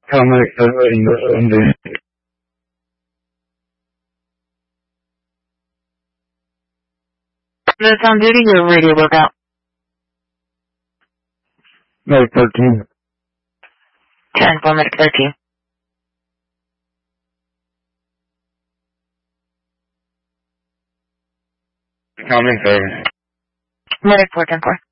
Paramedic elevating the That's on duty, your radio broke out. Medic 13. 10-4, Medic 13. Paramedic service. Medic 410-4.